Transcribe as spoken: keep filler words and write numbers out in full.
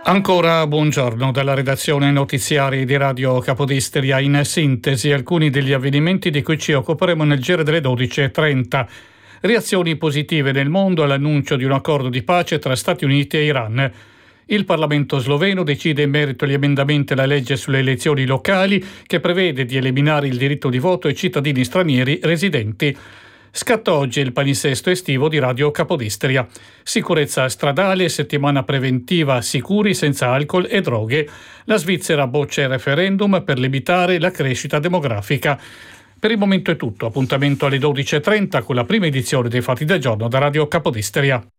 Ancora buongiorno dalla redazione notiziari di Radio Capodistria. In sintesi alcuni degli avvenimenti di cui ci occuperemo nel giro delle dodici e trenta. Reazioni positive nel mondo all'annuncio di un accordo di pace tra Stati Uniti e Iran. Il Parlamento sloveno decide in merito agli emendamenti alla legge sulle elezioni locali che prevede di eliminare il diritto di voto ai cittadini stranieri residenti. Scatta oggi il palinsesto estivo di Radio Capodistria. Sicurezza stradale, settimana preventiva sicuri senza alcol e droghe. La Svizzera boccia il referendum per limitare la crescita demografica. Per il momento è tutto. Appuntamento alle dodici e trenta con la prima edizione dei Fatti del Giorno da Radio Capodistria.